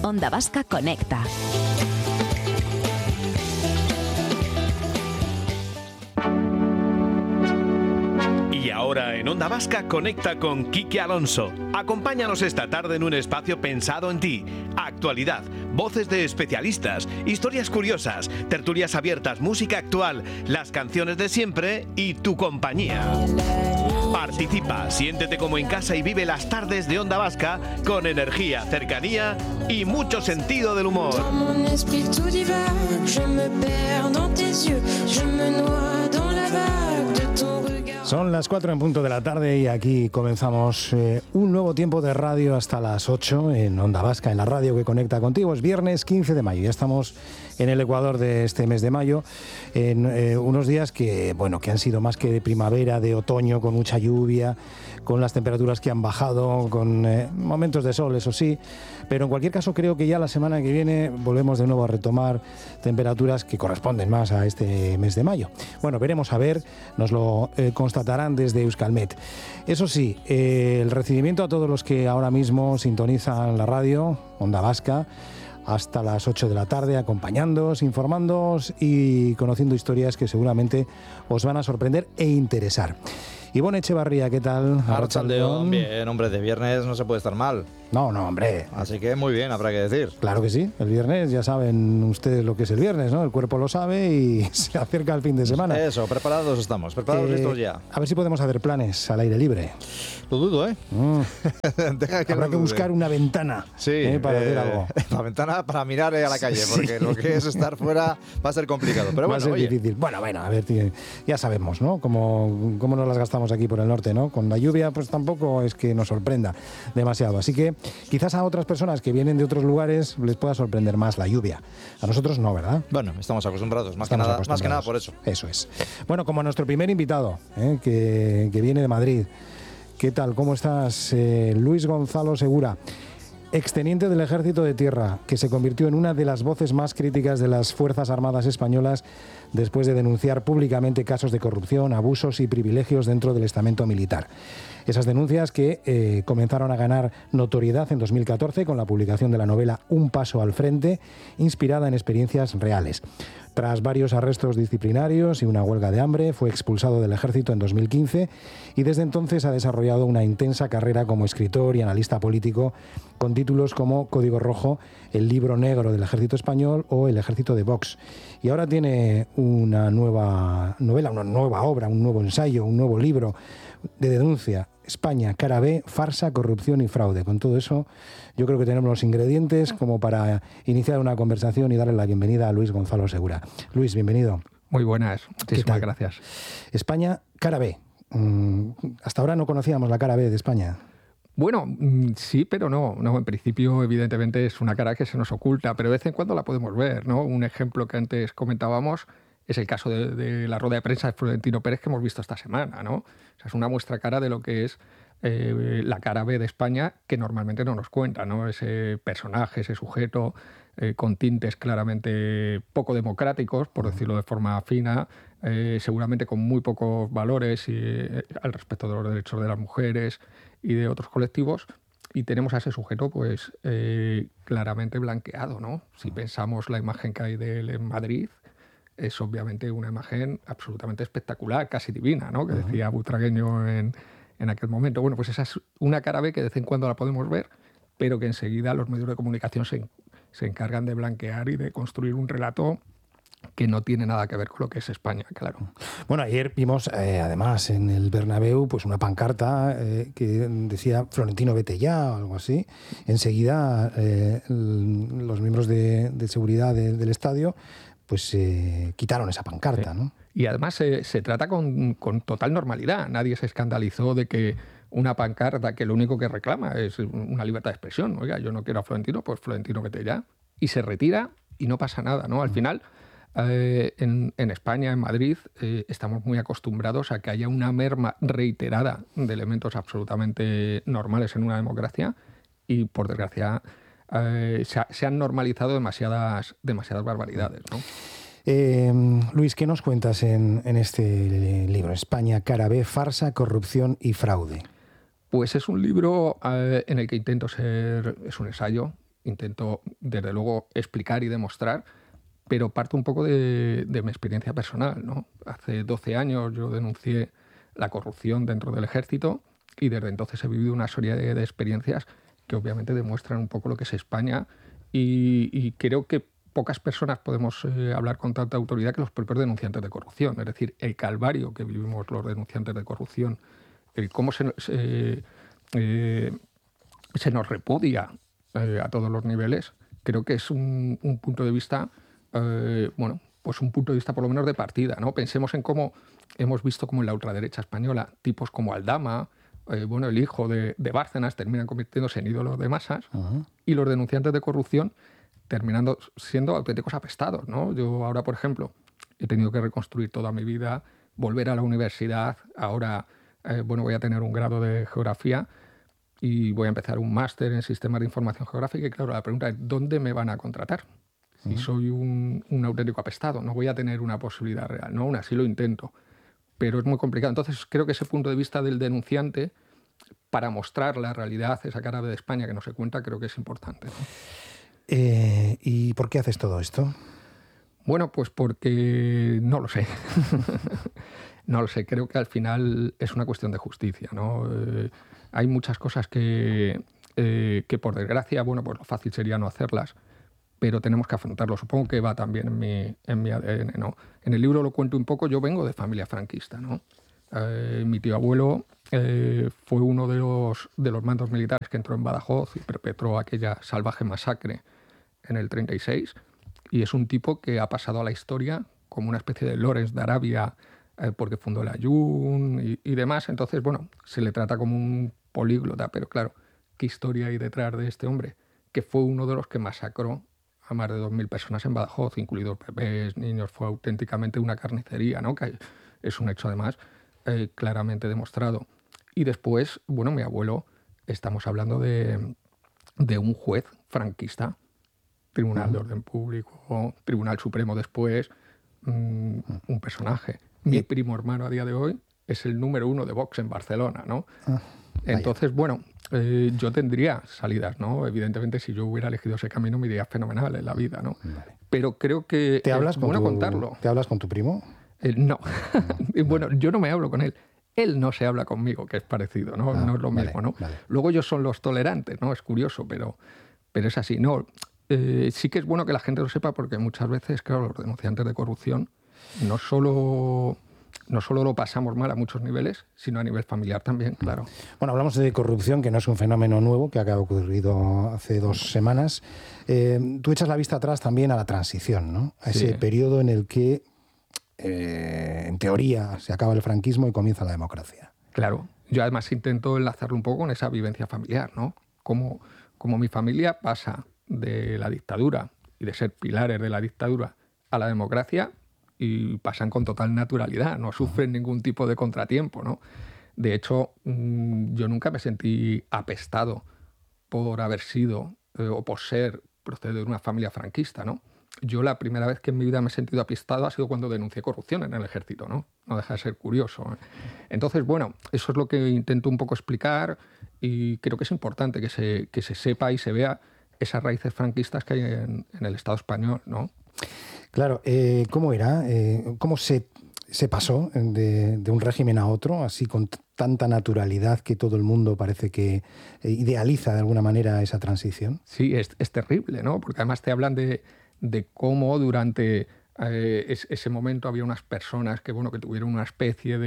Onda Vasca Conecta. Y ahora en Onda Vasca Conecta con Quique Alonso. Acompáñanos esta tarde en un espacio pensado en ti. Actualidad, voces de especialistas, historias curiosas, tertulias abiertas, música actual, las canciones de siempre y tu compañía. Participa, siéntete como en casa y vive las tardes de Onda Vasca con energía, cercanía y mucho sentido del humor. Son las 4 en punto de la tarde y aquí comenzamos un nuevo tiempo de radio hasta las 8 en Onda Vasca, en la radio que conecta contigo. Es viernes 15 de mayo, ya estamos en el ecuador de este mes de mayo, en unos días que han sido más que de primavera, de otoño, con mucha lluvia, con las temperaturas que han bajado, con momentos de sol, eso sí, pero en cualquier caso creo que ya la semana que viene volvemos de nuevo a retomar temperaturas que corresponden más a este mes de mayo. Bueno, veremos a ver, nos lo constatarán desde Euskalmet. Eso sí, el recibimiento a todos los que ahora mismo sintonizan la radio, Onda Vasca, hasta las 8 de la tarde, acompañándoos, informándoos y conociendo historias que seguramente os van a sorprender e interesar. Ivonne Echevarría, ¿qué tal? Arratsaldeon, bien, hombre, de viernes no se puede estar mal. No, hombre. Así que muy bien, habrá que decir. Claro que sí, el viernes, ya saben ustedes lo que es el viernes, ¿no? El cuerpo lo sabe y se acerca el fin de semana. Eso, preparados estamos, preparados, listos ya. A ver si podemos hacer planes al aire libre. Lo dudo, ¿eh? Habrá que buscar una ventana, sí, para hacer algo. La ventana para mirar a la calle, porque lo que es estar fuera va a ser complicado. Pero va a ser difícil. Bueno, a ver, ya sabemos, ¿no? Cómo nos las gastamos aquí por el norte, ¿no? Con la lluvia, pues tampoco es que nos sorprenda demasiado. Así que quizás a otras personas que vienen de otros lugares les pueda sorprender más la lluvia. A nosotros no, ¿verdad? Bueno, estamos acostumbrados, más que nada por eso. Eso es. Bueno, como a nuestro primer invitado, que viene de Madrid. ¿Qué tal? ¿Cómo estás? Luis Gonzalo Segura, exteniente del Ejército de Tierra, que se convirtió en una de las voces más críticas de las Fuerzas Armadas españolas después de denunciar públicamente casos de corrupción, abusos y privilegios dentro del estamento militar. Esas denuncias que comenzaron a ganar notoriedad en 2014 con la publicación de la novela Un paso al frente, inspirada en experiencias reales. Tras varios arrestos disciplinarios y una huelga de hambre, fue expulsado del ejército en 2015 y desde entonces ha desarrollado una intensa carrera como escritor y analista político con títulos como Código Rojo, El libro negro del ejército español o El ejército de Vox. Y ahora tiene una nueva novela, una nueva obra, un nuevo ensayo, un nuevo libro de denuncia. España, cara B, farsa, corrupción y fraude. Con todo eso, yo creo que tenemos los ingredientes como para iniciar una conversación y darle la bienvenida a Luis Gonzalo Segura. Luis, bienvenido. Muy buenas, muchísimas gracias. España, cara B. Hasta ahora no conocíamos la cara B de España. Bueno, sí, pero no. En principio, evidentemente, es una cara que se nos oculta, pero de vez en cuando la podemos ver, ¿no? Un ejemplo que antes comentábamos es el caso de la rueda de prensa de Florentino Pérez que hemos visto esta semana, ¿no? O sea, es una muestra clara de lo que es la cara B de España, que normalmente no nos cuenta, ¿no? Ese personaje, ese sujeto con tintes claramente poco democráticos, por decirlo de forma fina, seguramente con muy pocos valores al respecto de los derechos de las mujeres y de otros colectivos. Y tenemos a ese sujeto pues claramente blanqueado, ¿no? Si pensamos la imagen que hay de él en Madrid, es obviamente una imagen absolutamente espectacular, casi divina, ¿no? Que decía Butragueño en aquel momento. Bueno, pues esa es una cara B que de vez en cuando la podemos ver, pero que enseguida los medios de comunicación se encargan de blanquear y de construir un relato que no tiene nada que ver con lo que es España, claro. Bueno, ayer vimos además en el Bernabéu pues una pancarta que decía Florentino vete ya o algo así. Enseguida los miembros de seguridad del estadio pues quitaron esa pancarta, ¿no? Y además se trata con total normalidad. Nadie se escandalizó de que una pancarta que lo único que reclama es una libertad de expresión. Oiga, yo no quiero a Florentino, pues Florentino vete ya. Y se retira y no pasa nada, ¿no? Al final, en España, en Madrid, estamos muy acostumbrados a que haya una merma reiterada de elementos absolutamente normales en una democracia y, por desgracia, se han normalizado demasiadas barbaridades, ¿no? Luis, ¿qué nos cuentas en este libro? España, cara B, farsa, corrupción y fraude. Pues es un libro en el que intento ser... Es un ensayo intento, desde luego, explicar y demostrar, pero parto un poco de mi experiencia personal, ¿no? Hace 12 años yo denuncié la corrupción dentro del ejército y desde entonces he vivido una serie de experiencias que obviamente demuestran un poco lo que es España y creo que pocas personas podemos hablar con tanta autoridad que los propios denunciantes de corrupción. Es decir, el calvario que vivimos los denunciantes de corrupción, el cómo se nos repudia a todos los niveles, creo que es un punto de vista, pues un punto de vista por lo menos de partida, ¿no? Pensemos en cómo hemos visto como en la ultraderecha española, tipos como Aldama, el hijo de Bárcenas, terminan convirtiéndose en ídolos de masas, y los denunciantes de corrupción terminando siendo auténticos apestados, ¿no? Yo ahora, por ejemplo, he tenido que reconstruir toda mi vida, volver a la universidad, ahora voy a tener un grado de geografía y voy a empezar un máster en sistemas de información geográfica y claro, la pregunta es ¿dónde me van a contratar? Si soy un auténtico apestado, no voy a tener una posibilidad real, ¿no? Aún así lo intento, pero es muy complicado. Entonces creo que ese punto de vista del denunciante para mostrar la realidad, esa cara de España que no se cuenta, creo que es importante, ¿no? ¿Y por qué haces todo esto? Bueno, pues porque no lo sé. No lo sé, creo que al final es una cuestión de justicia, ¿no? Hay muchas cosas que por desgracia, pues lo fácil sería no hacerlas, pero tenemos que afrontarlo. Supongo que va también en mi ADN, ¿no? En el libro lo cuento un poco, yo vengo de familia franquista, ¿no? Mi tío abuelo fue uno de los mandos militares que entró en Badajoz y perpetró aquella salvaje masacre en el 36, y es un tipo que ha pasado a la historia como una especie de Lawrence de Arabia, porque fundó el Ayun y demás. Entonces, se le trata como un políglota, pero claro, ¿qué historia hay detrás de este hombre? Que fue uno de los que masacró a más de 2.000 personas en Badajoz, incluidos bebés, niños. Fue auténticamente una carnicería, ¿no? Que es un hecho, además, claramente demostrado. Y después, mi abuelo, estamos hablando de un juez franquista, Tribunal de Orden Público, Tribunal Supremo después, un personaje. Mi primo hermano a día de hoy es el número 1 de Vox en Barcelona, ¿no? Entonces, yo tendría salidas, ¿no? Evidentemente, si yo hubiera elegido ese camino me iría fenomenal en la vida, ¿no? Vale. Pero creo que ¿Te hablas con contarlo. ¿Te hablas con tu primo? No. Yo no me hablo con él. Él no se habla conmigo, que es parecido, ¿no? No es lo mismo, ¿no? Vale. Luego ellos son los tolerantes, ¿no? Es curioso, pero es así. No, sí que es bueno que la gente lo sepa porque muchas veces, claro, los denunciantes de corrupción no solo lo pasamos mal a muchos niveles, sino a nivel familiar también, claro. Bueno, hablamos de corrupción, que no es un fenómeno nuevo, que ha ocurrido hace 2 semanas. Tú echas la vista atrás también a la transición, ¿no? A ese periodo en el que, en teoría, se acaba el franquismo y comienza la democracia. Claro. Yo además intento enlazarlo un poco con esa vivencia familiar, ¿no? Como mi familia pasa de la dictadura y de ser pilares de la dictadura a la democracia y pasan con total naturalidad, no sufren ningún tipo de contratiempo, ¿no? De hecho, yo nunca me sentí apestado por haber sido o por proceder de una familia franquista, ¿no? Yo la primera vez que en mi vida me he sentido apestado ha sido cuando denuncié corrupción en el ejército, ¿no? No deja de ser curioso, ¿eh? Entonces, eso es lo que intento un poco explicar y creo que es importante que se sepa y se vea esas raíces franquistas que hay en el Estado español, ¿no? Claro, ¿cómo era? ¿Cómo se pasó de un régimen a otro, así con tanta naturalidad que todo el mundo parece que idealiza de alguna manera esa transición? Sí, es terrible, ¿no? Porque además te hablan de cómo durante ese momento había unas personas que tuvieron una especie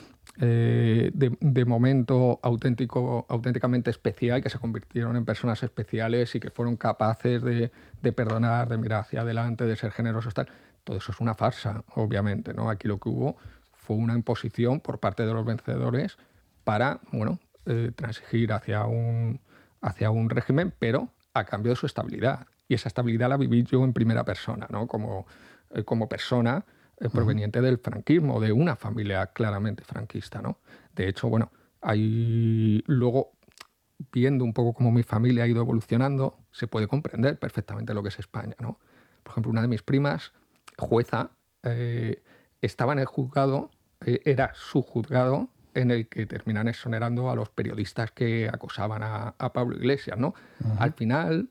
de momento auténticamente especial, que se convirtieron en personas especiales y que fueron capaces de perdonar, de mirar hacia adelante, de ser generosos, tal. Todo eso es una farsa, obviamente, ¿no? Aquí lo que hubo fue una imposición por parte de los vencedores para, transigir hacia un régimen, pero a cambio de su estabilidad. Y esa estabilidad la viví yo en primera persona, ¿no? Como persona proveniente del franquismo, de una familia claramente franquista, ¿no? De hecho, ahí luego, viendo un poco cómo mi familia ha ido evolucionando, se puede comprender perfectamente lo que es España, ¿no? Por ejemplo, una de mis primas, jueza, estaba en el juzgado, era su juzgado, en el que terminan exonerando a los periodistas que acosaban a Pablo Iglesias, ¿no? Al final,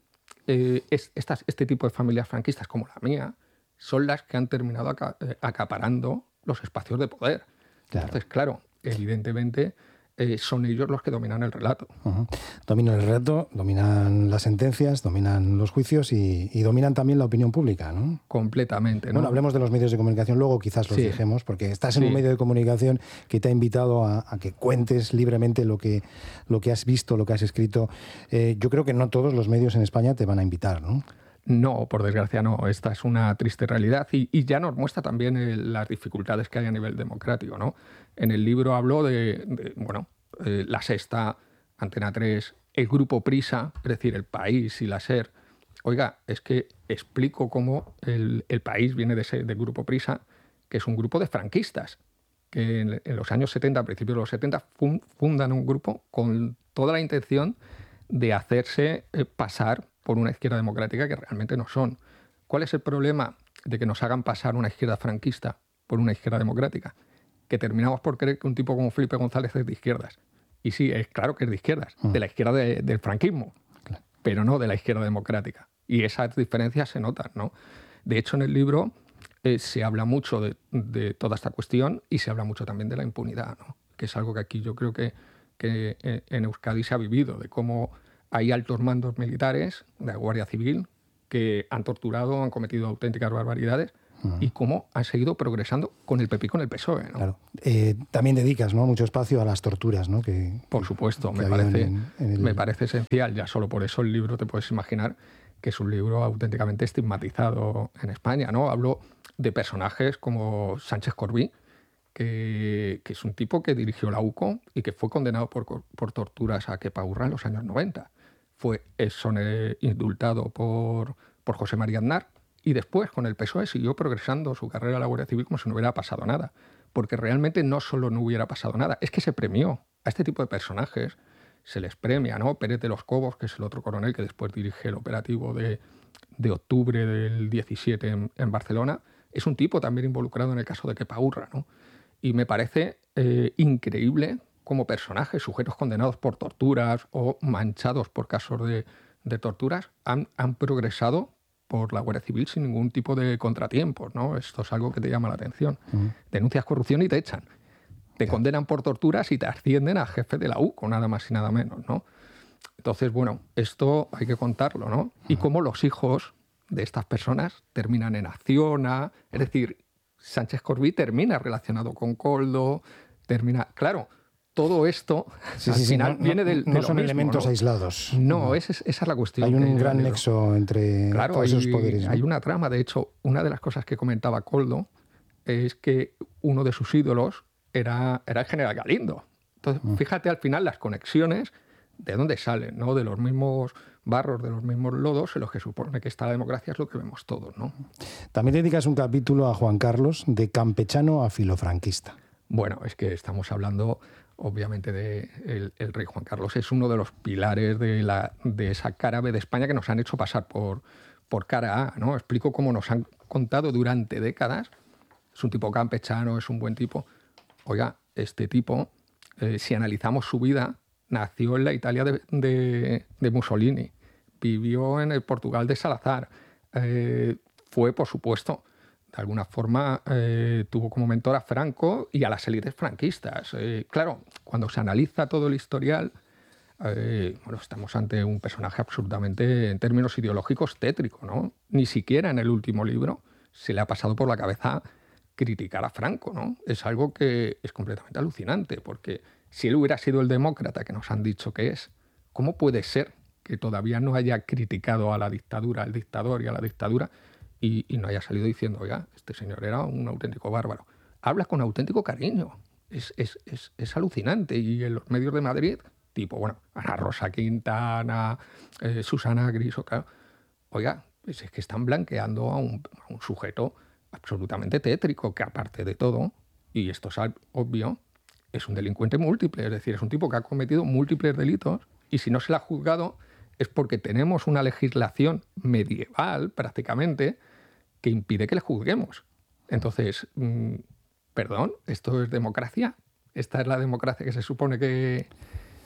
este tipo de familias franquistas como la mía son las que han terminado acaparando los espacios de poder. Claro. Entonces, claro, evidentemente son ellos los que dominan el relato. Uh-huh. Dominan el relato, dominan las sentencias, dominan los juicios y dominan también la opinión pública, ¿no? Completamente, ¿no? Bueno, hablemos de los medios de comunicación luego, quizás los dejemos, porque estás en un medio de comunicación que te ha invitado a que cuentes libremente lo que has visto, lo que has escrito. Yo creo que no todos los medios en España te van a invitar, ¿no? No, por desgracia no. Esta es una triste realidad y ya nos muestra también las dificultades que hay a nivel democrático, ¿no? En el libro hablo de La Sexta, Antena 3, el Grupo Prisa, es decir, El País y la SER. Oiga, es que explico cómo el País viene del Grupo Prisa, que es un grupo de franquistas, que en los años 70, a principios de los 70, fundan un grupo con toda la intención de hacerse pasar por una izquierda democrática que realmente no son. ¿Cuál es el problema de que nos hagan pasar una izquierda franquista por una izquierda democrática? Que terminamos por creer que un tipo como Felipe González es de izquierdas. Y sí, es claro que es de izquierdas, de la izquierda del franquismo, pero no de la izquierda democrática. Y esas diferencias se notan, ¿no? De hecho, en el libro se habla mucho de toda esta cuestión y se habla mucho también de la impunidad, ¿no? Que es algo que aquí yo creo que en Euskadi se ha vivido, de cómo hay altos mandos militares de la Guardia Civil que han torturado, han cometido auténticas barbaridades y cómo han seguido progresando con el PP y con el PSOE, ¿no? Claro. También dedicas, ¿no?, mucho espacio a las torturas, ¿no? Por supuesto, que me parece esencial. Ya solo por eso el libro te puedes imaginar que es un libro auténticamente estigmatizado en España, ¿no? Hablo de personajes como Sánchez Corbí, que es un tipo que dirigió la UCO y que fue condenado por torturas a Kepa Urra en los años 90. Fue indultado por José María Aznar y después con el PSOE siguió progresando su carrera a la Guardia Civil como si no hubiera pasado nada. Porque realmente no solo no hubiera pasado nada, es que se premió a este tipo de personajes, se les premia, ¿no? Pérez de los Cobos, que es el otro coronel que después dirige el operativo de octubre del 17 en Barcelona, es un tipo también involucrado en el caso de Kepa Urra, ¿no? Y me parece increíble cómo personajes, sujetos condenados por torturas o manchados por casos de torturas, han progresado por la Guardia Civil sin ningún tipo de contratiempos, ¿no? Esto es algo que te llama la atención. Denuncias corrupción y te echan. Te condenan por torturas y te ascienden a jefe de la UCO, nada más y nada menos, ¿no? Entonces, bueno, esto hay que contarlo, ¿no? Y cómo los hijos de estas personas terminan en Acciona, es decir, Sánchez Corbí termina relacionado con Koldo, claro, todo esto al final viene de no lo son mismo, elementos ¿no? aislados. No, esa es la cuestión. Hay un gran nexo entre todos esos poderes, ¿no? Hay una trama. De hecho, una de las cosas que comentaba Koldo es que uno de sus ídolos era el general Galindo. Entonces, fíjate al final las conexiones de dónde salen, ¿no? De los mismos barros, de los mismos lodos en los que supone que está la democracia, es lo que vemos todos, ¿no? También dedicas un capítulo a Juan Carlos, de campechano a filofranquista. Bueno, es que estamos hablando, obviamente, de el rey Juan Carlos. Es uno de los pilares de esa cara B de España que nos han hecho pasar por cara A, ¿no? Explico cómo nos han contado durante décadas. Es un tipo campechano, es un buen tipo. Oiga, este tipo, si analizamos su vida, nació en la Italia de Mussolini, vivió en el Portugal de Salazar, fue, por supuesto, de alguna forma tuvo como mentor a Franco y a las élites franquistas. Claro, cuando se analiza todo el historial, estamos ante un personaje absolutamente, en términos ideológicos, tétrico, ¿no? Ni siquiera en el último libro se le ha pasado por la cabeza criticar a Franco, ¿no? Es algo que es completamente alucinante, porque si él hubiera sido el demócrata que nos han dicho que es, ¿cómo puede ser que todavía no haya criticado a la dictadura, al dictador y a la dictadura y no haya salido diciendo, oiga, este señor era un auténtico bárbaro? Habla con auténtico cariño. Es alucinante. Y en los medios de Madrid, tipo, bueno, Ana Rosa Quintana, Susana Griso, claro, oiga, es que están blanqueando a un sujeto absolutamente tétrico, que aparte de todo, y esto es obvio, es un delincuente múltiple, es decir, es un tipo que ha cometido múltiples delitos y si no se le ha juzgado es porque tenemos una legislación medieval prácticamente que impide que le juzguemos. Entonces, perdón, ¿esto es democracia? ¿Esta es la democracia que se supone que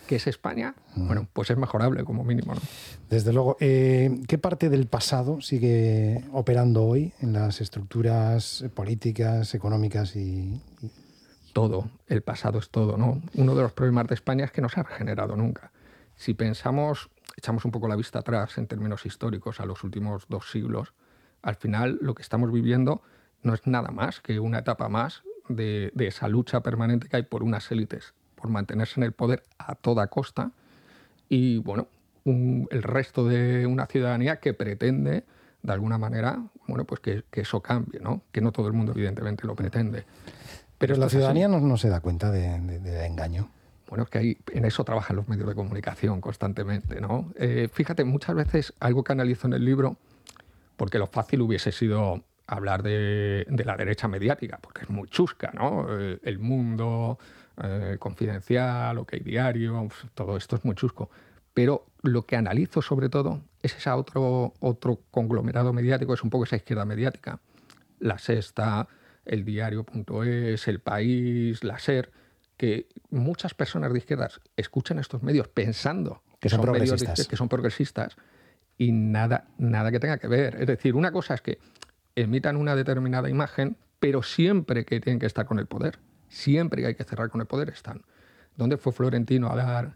¿Qué es España? Bueno, pues es mejorable como mínimo, ¿no? Desde luego. ¿Qué parte del pasado sigue operando hoy en las estructuras políticas, económicas y...? Todo, el pasado es todo, ¿no? Uno de los problemas de España es que no se ha regenerado nunca. Si pensamos, echamos un poco la vista atrás en términos históricos a los últimos 2 siglos, al final lo que estamos viviendo no es nada más que una etapa más de esa lucha permanente que hay por unas élites, por mantenerse en el poder a toda costa y, bueno, el resto de una ciudadanía que pretende, de alguna manera, bueno, pues que eso cambie, ¿no? Que no todo el mundo, evidentemente, lo pretende. Pero la ciudadanía no se da cuenta de engaño. Bueno, es que en eso trabajan los medios de comunicación constantemente, ¿no? Fíjate, muchas veces algo que analizo en el libro, porque lo fácil hubiese sido hablar de la derecha mediática, porque es muy chusca, ¿no? El Mundo, Confidencial, OK Diario, todo esto es muy chusco. Pero lo que analizo sobre todo es ese otro conglomerado mediático, es un poco esa izquierda mediática. La Sexta, El Diario.es, El País, la SER, que muchas personas de izquierdas escuchan estos medios pensando que son progresistas, que son progresistas y nada que tenga que ver. Es decir, una cosa es que emitan una determinada imagen, pero siempre que tienen que estar con el poder, siempre que hay que cerrar con el poder están. ¿Dónde fue Florentino a dar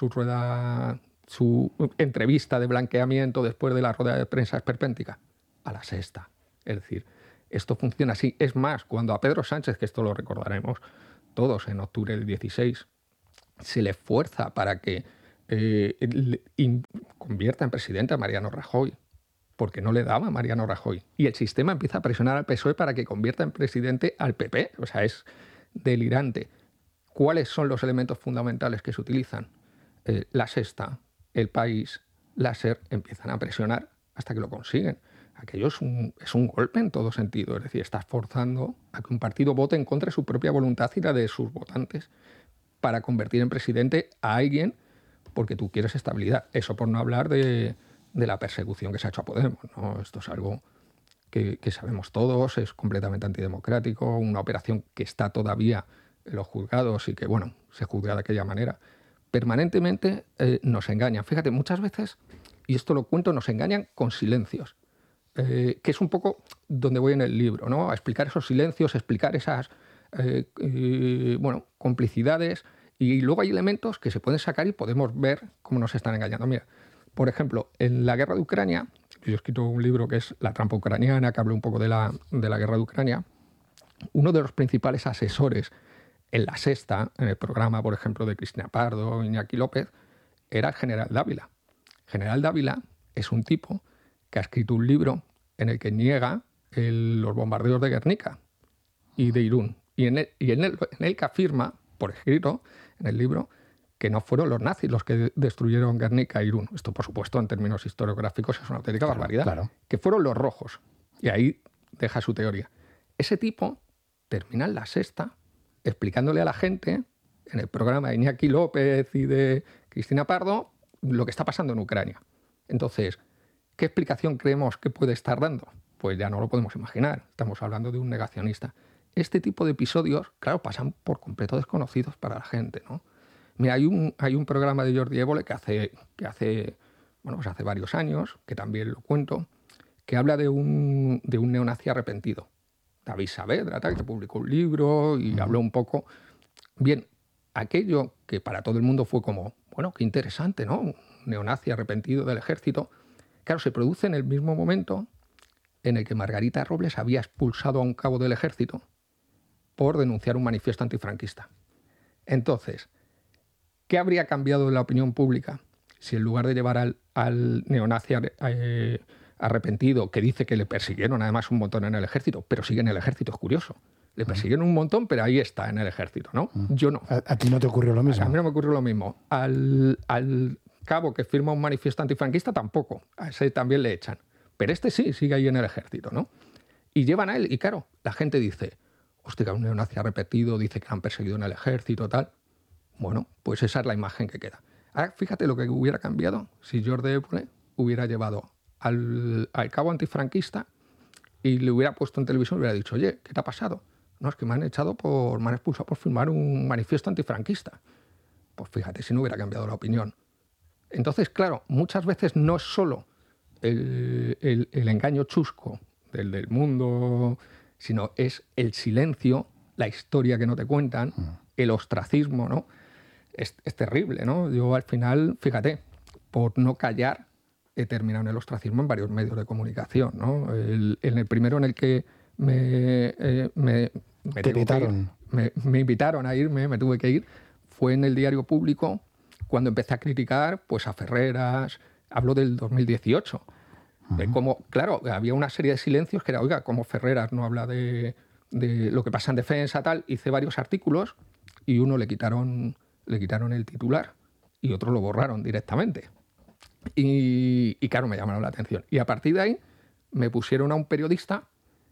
su entrevista de blanqueamiento después de la rueda de prensa esperpéntica? A la Sexta. Es decir, esto funciona así. Es más, cuando a Pedro Sánchez, que esto lo recordaremos todos en octubre del 16, se le fuerza para que convierta en presidente a Mariano Rajoy, porque no le daba a Mariano Rajoy. Y el sistema empieza a presionar al PSOE para que convierta en presidente al PP. O sea, es delirante. ¿Cuáles son los elementos fundamentales que se utilizan? La Sexta, El País, la SER empiezan a presionar hasta que lo consiguen. Aquello es un golpe en todo sentido. Es decir, estás forzando a que un partido vote en contra de su propia voluntad y la de sus votantes para convertir en presidente a alguien porque tú quieres estabilidad. Eso por no hablar de la persecución que se ha hecho a Podemos, ¿no? Esto es algo que sabemos todos, es completamente antidemocrático, una operación que está todavía en los juzgados y que, bueno, se juzga de aquella manera. Permanentemente nos engañan. Fíjate, muchas veces, y esto lo cuento, nos engañan con silencios. Que es un poco donde voy en el libro, ¿no? A explicar esos silencios, explicar esas complicidades, y luego hay elementos que se pueden sacar y podemos ver cómo nos están engañando. Mira, por ejemplo, en la guerra de Ucrania, yo he escrito un libro que es La trampa ucraniana, que habla un poco de la guerra de Ucrania. Uno de los principales asesores en la Sexta, en el programa, por ejemplo, de Cristina Pardo, Iñaki López, era el general Dávila. General Dávila es un tipo que ha escrito un libro en el que niega los bombardeos de Guernica y de Irún. Y en el que afirma, por escrito, en el libro, que no fueron los nazis los que destruyeron Guernica e Irún. Esto, por supuesto, en términos historiográficos es una auténtica barbaridad. Claro. Que fueron los rojos. Y ahí deja su teoría. Ese tipo termina en la Sexta explicándole a la gente, en el programa de Iñaki López y de Cristina Pardo, lo que está pasando en Ucrania. Entonces, ¿qué explicación creemos que puede estar dando? Pues ya no lo podemos imaginar. Estamos hablando de un negacionista. Este tipo de episodios, claro, pasan por completo desconocidos para la gente, ¿no? Mira, hay un programa de Jordi Évole que hace varios años, que también lo cuento, que habla de un neonazi arrepentido. David Saavedra, que publicó un libro y habló un poco. Bien, aquello que para todo el mundo fue como, bueno, qué interesante, ¿no? Un neonazi arrepentido del ejército. Claro, se produce en el mismo momento en el que Margarita Robles había expulsado a un cabo del ejército por denunciar un manifiesto antifranquista. Entonces, ¿qué habría cambiado en la opinión pública si en lugar de llevar al neonazi arrepentido, que dice que le persiguieron además un montón en el ejército, pero sigue en el ejército, es curioso? Le persiguieron un montón, pero ahí está, en el ejército, ¿no? Yo no. ¿A ti no te ocurrió lo mismo? A mí no me ocurrió lo mismo. Al cabo que firma un manifiesto antifranquista tampoco. A ese también le echan. Pero este sí, sigue ahí en el ejército, ¿no? Y llevan a él, y claro, la gente dice, hostia, un neonazi arrepentido, dice que han perseguido en el ejército, tal. Bueno, pues esa es la imagen que queda. Ahora, fíjate lo que hubiera cambiado si Jordi Évole hubiera llevado al cabo antifranquista y le hubiera puesto en televisión y hubiera dicho, oye, ¿qué te ha pasado? No, es que me han expulsado por firmar un manifiesto antifranquista. pues fíjate si no hubiera cambiado la opinión. Entonces, claro, muchas veces no es solo el engaño chusco del mundo, sino es el silencio, la historia que no te cuentan, el ostracismo, ¿no? Es terrible, ¿no? Yo al final, fíjate, por no callar, he terminado en el ostracismo en varios medios de comunicación, ¿no? En el primero en el que me invitaron a irme, me tuve que ir, fue en el Diario Público, cuando empecé a criticar pues, a Ferreras. Hablo del 2018. Como, claro, había una serie de silencios que era, oiga, como Ferreras no habla de lo que pasa en defensa, tal. Hice varios artículos y uno le quitaron el titular y otro lo borraron directamente. Y claro, me llamaron la atención. Y a partir de ahí me pusieron a un periodista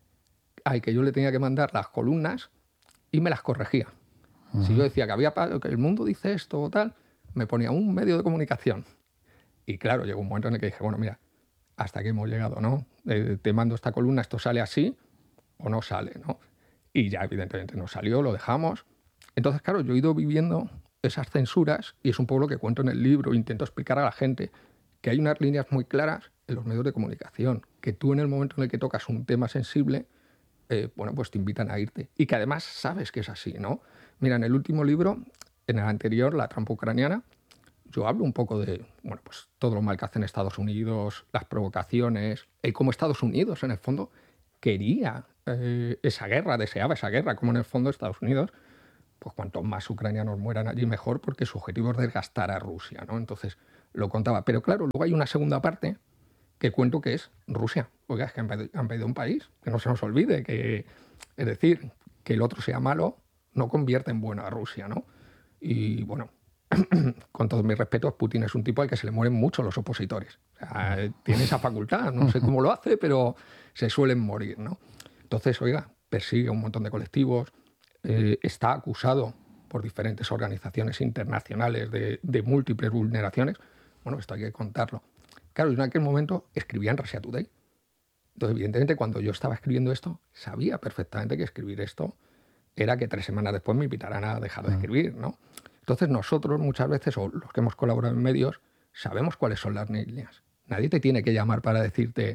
al que yo le tenía que mandar las columnas y me las corregía. Si yo decía que el mundo dice esto o tal, me ponía un medio de comunicación. Y claro, llegó un momento en el que dije, bueno, mira, hasta aquí hemos llegado, ¿no? Te mando esta columna, esto sale así o no sale, ¿no? Y ya evidentemente no salió, lo dejamos. Entonces, claro, yo he ido viviendo esas censuras y es un poco lo que cuento en el libro. Intento explicar a la gente que hay unas líneas muy claras en los medios de comunicación, que tú en el momento en el que tocas un tema sensible, bueno, pues te invitan a irte. Y que además sabes que es así, ¿no? Mira, en el último libro, en el anterior, La trampa ucraniana, yo hablo un poco de, bueno, pues todo lo mal que hacen Estados Unidos, las provocaciones, cómo Estados Unidos, en el fondo, quería esa guerra, deseaba esa guerra, como en el fondo Estados Unidos, pues cuanto más ucranianos mueran allí mejor, porque su objetivo es desgastar a Rusia, ¿no? Entonces, lo contaba. Pero claro, luego hay una segunda parte que cuento que es Rusia. Oiga, es que han pedido un país, que no se nos olvide, que, es decir, que el otro sea malo no convierte en bueno a Rusia, ¿no? Y bueno, con todos mis respetos, Putin es un tipo al que se le mueren mucho los opositores. O sea, tiene esa facultad, no sé cómo lo hace, pero se suelen morir, ¿no? Entonces, oiga, persigue a un montón de colectivos, está acusado por diferentes organizaciones internacionales de múltiples vulneraciones. Bueno, esto hay que contarlo. Claro, yo en aquel momento escribía en Russia Today. Entonces, evidentemente, cuando yo estaba escribiendo esto, sabía perfectamente que escribir esto era que 3 semanas después me invitaran a dejar de escribir, ¿no? Entonces, nosotros muchas veces, o los que hemos colaborado en medios, sabemos cuáles son las líneas. Nadie te tiene que llamar para decirte,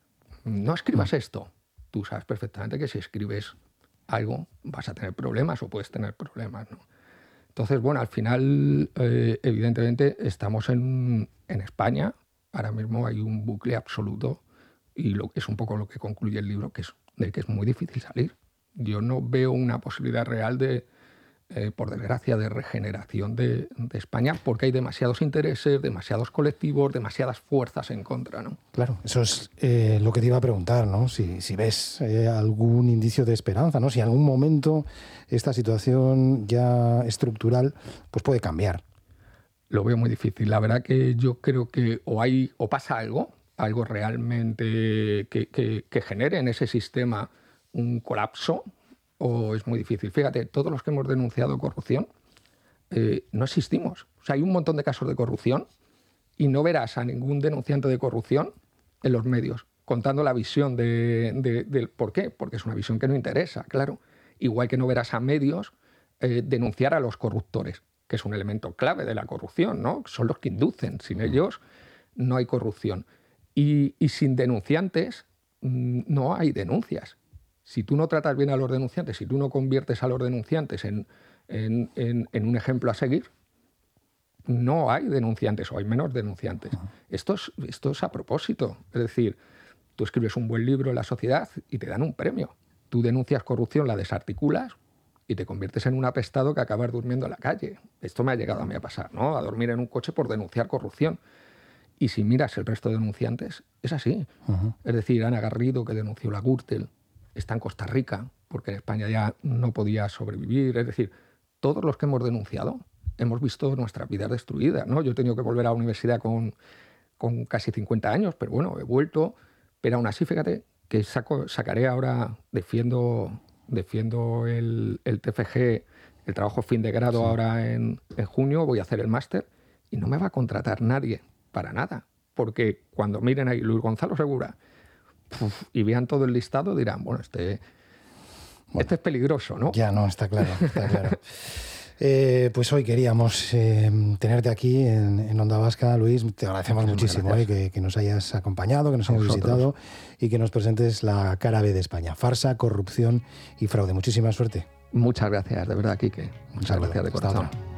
no escribas esto. Tú sabes perfectamente que si escribes algo vas a tener problemas o puedes tener problemas, ¿no? Entonces, bueno, al final, evidentemente, estamos en España. Ahora mismo hay un bucle absoluto y es un poco lo que concluye el libro, que es muy difícil salir. Yo no veo una posibilidad real de, por desgracia, de regeneración de España, porque hay demasiados intereses, demasiados colectivos, demasiadas fuerzas en contra, ¿no? Claro, eso es lo que te iba a preguntar, ¿no? Si ves algún indicio de esperanza, ¿no? Si en algún momento esta situación ya estructural pues puede cambiar. Lo veo muy difícil. La verdad que yo creo que o pasa algo realmente que genere en ese sistema un colapso, o es muy difícil. Fíjate, todos los que hemos denunciado corrupción no existimos. O sea, hay un montón de casos de corrupción y no verás a ningún denunciante de corrupción en los medios contando la visión del por qué, porque es una visión que no interesa, claro. Igual que no verás a medios denunciar a los corruptores, que es un elemento clave de la corrupción, ¿no? Son los que inducen. Sin ellos no hay corrupción. Y sin denunciantes no hay denuncias. Si tú no tratas bien a los denunciantes, si tú no conviertes a los denunciantes en un ejemplo a seguir, no hay denunciantes o hay menos denunciantes. Esto es a propósito. Es decir, tú escribes un buen libro en la sociedad y te dan un premio. Tú denuncias corrupción, la desarticulas y te conviertes en un apestado que acabas durmiendo en la calle. Esto me ha llegado a mí a pasar, ¿no? A dormir en un coche por denunciar corrupción. Y si miras el resto de denunciantes, es así. Es decir, Ana Garrido, que denunció la Gürtel, está en Costa Rica, porque en España ya no podía sobrevivir. Es decir, todos los que hemos denunciado hemos visto nuestras vidas destruidas, ¿no? Yo he tenido que volver a la universidad con casi 50 años, pero bueno, he vuelto. Pero aún así, fíjate, que sacaré ahora, defiendo el TFG, el trabajo fin de grado, sí. Ahora en junio, voy a hacer el máster y no me va a contratar nadie para nada, porque cuando miren ahí Luis Gonzalo Segura y vean todo el listado dirán, bueno, este es peligroso, ¿no? Ya no, está claro, está claro. Pues hoy queríamos tenerte aquí en Onda Vasca, Luis. Te agradecemos muchísimo que nos hayas acompañado, que nos hayas visitado y que nos presentes la cara B de España. Farsa, corrupción y fraude. Muchísima suerte. Muchas gracias, de verdad, Quique. Muchas gracias de corazón.